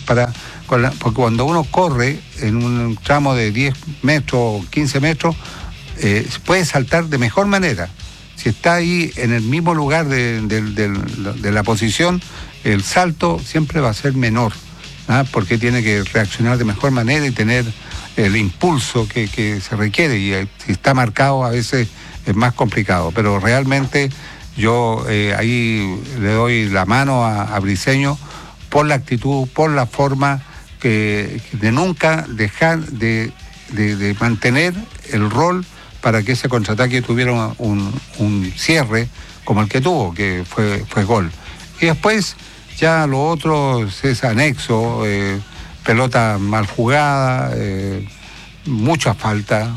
porque cuando uno corre en un tramo de 10 metros o 15 metros, puede saltar de mejor manera. Si está ahí en el mismo lugar de la posición, el salto siempre va a ser menor, porque tiene que reaccionar de mejor manera y tener el impulso que se requiere, y si está marcado a veces es más complicado, pero realmente yo ahí le doy la mano a Briceño por la actitud, por la forma de nunca dejar de mantener el rol para que ese contraataque tuviera un cierre como el que tuvo, que fue gol. Y después ya lo otro es anexo, pelota mal jugada, mucha falta,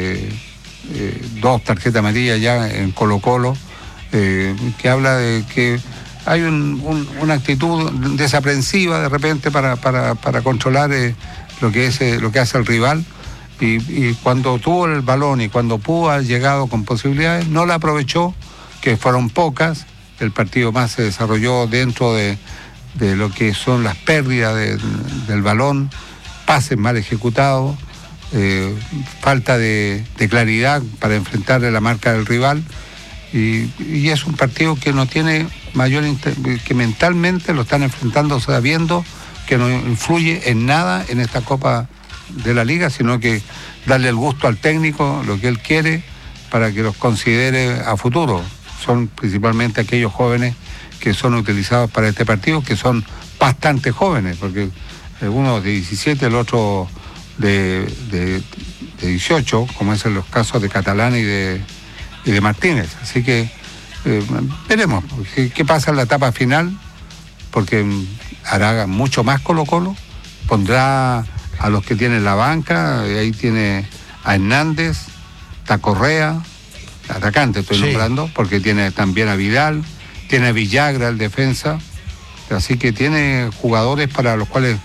2 tarjetas amarillas ya en Colo-Colo, que habla de que hay una actitud desaprensiva de repente para controlar lo que hace el rival, y cuando tuvo el balón y cuando pudo haber llegado con posibilidades, no la aprovechó, que fueron pocas. El partido más se desarrolló dentro de lo que son las pérdidas del balón, pases mal ejecutados, falta de claridad para enfrentarle la marca del rival, y es un partido que no tiene que mentalmente lo están enfrentando sabiendo que no influye en nada en esta Copa de la Liga, sino que darle el gusto al técnico, lo que él quiere, para que los considere a futuro. Son principalmente aquellos jóvenes que son utilizados para este partido, que son bastante jóvenes, porque uno de 17, el otro de 18, como es en los casos de Catalán y de Martínez. Así que veremos qué pasa en la etapa final, porque hará mucho más Colo-Colo, pondrá a los que tienen la banca, y ahí tiene a Hernández, a Correa, atacante estoy nombrando, porque tiene también a Vidal, tiene a Villagra, el defensa, así que tiene jugadores para los cuales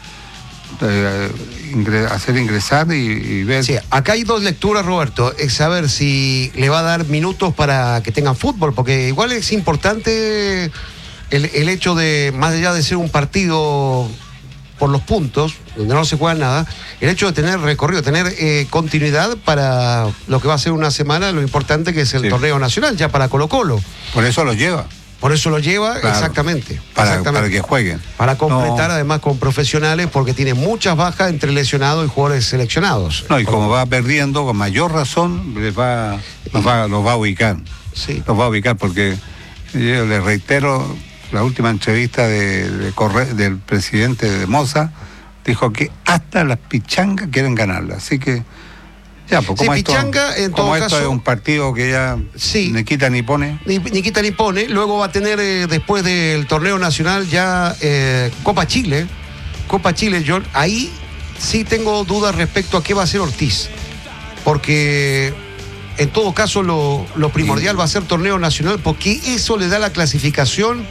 hacer ingresar y ver. Sí, acá hay 2 lecturas, Roberto. Es saber si le va a dar minutos para que tengan fútbol, porque igual es importante el hecho de, más allá de ser un partido por los puntos, donde no se juega nada, el hecho de tener recorrido, tener continuidad para lo que va a ser una semana, lo importante que es el torneo nacional, ya para Colo-Colo. Por eso lo lleva. Por eso lo lleva, claro, exactamente. Para que jueguen. Para completar además con profesionales, porque tiene muchas bajas entre lesionados y jugadores seleccionados. No, y como va perdiendo, con mayor los va a ubicar. Sí. Los va a ubicar, porque yo les reitero, la última entrevista del presidente de Moza, dijo que hasta las pichangas quieren ganarla. Así que ya, pues como, Pichanga, en todo esto caso, es un partido que ya ni quita ni pone. Ni quita ni pone. Luego va a tener, después del torneo nacional, ya Copa Chile, John. Ahí sí tengo dudas respecto a qué va a hacer Ortiz. Porque en todo caso lo primordial va a ser torneo nacional, porque eso le da la clasificación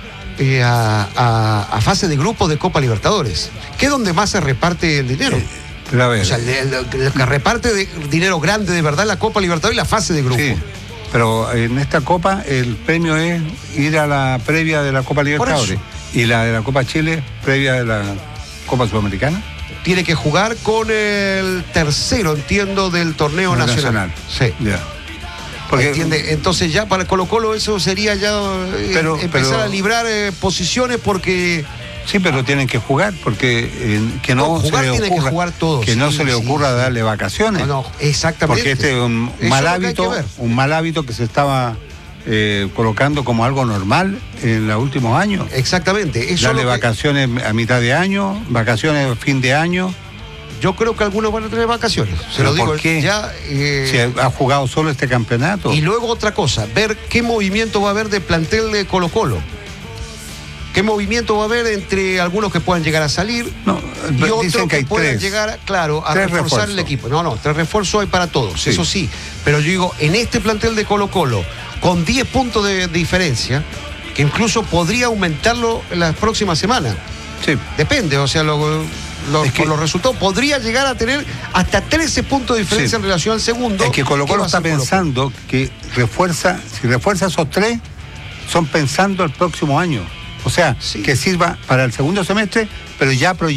a fase de grupo de Copa Libertadores, que es donde más se reparte el dinero. Pero a ver, o sea, el que reparte dinero grande de verdad la Copa Libertadores y la fase de grupo. Sí, pero en esta Copa el premio es ir a la previa de la Copa Libertadores, y la de la Copa Chile previa de la Copa Sudamericana. Tiene que jugar con el tercero, entiendo, del torneo nacional. Sí. Ya. Porque, ¿entiende? Entonces ya para Colo-Colo eso sería ya empezar a librar posiciones, porque... Sí, pero tienen que jugar, porque que no jugar, se le ocurra, que jugar todos, que no se le ocurra darle vacaciones. No, exactamente. Porque este es un mal hábito que se estaba colocando como algo normal en los últimos años. Exactamente. Darle vacaciones a mitad de año, vacaciones a fin de año. Yo creo que algunos van a tener vacaciones. Se lo digo. ¿Por qué? Ya, si ha jugado solo este campeonato. Y luego otra cosa, ver qué movimiento va a haber de plantel de Colo-Colo. ¿Qué movimiento va a haber entre algunos que puedan llegar a salir y otros dicen que hay puedan llegar, claro, a reforzar el equipo? No, 3 refuerzos hay para todos, sí. Eso sí. Pero yo digo, en este plantel de Colo-Colo, con 10 puntos de diferencia, que incluso podría aumentarlo en las próximas semanas. Sí. Depende, o sea, por los resultados podría llegar a tener hasta 13 puntos de diferencia en relación al segundo. Es que Colo-Colo está pensando que si refuerza esos 3, son pensando el próximo año. O sea, que sirva para el segundo semestre, pero ya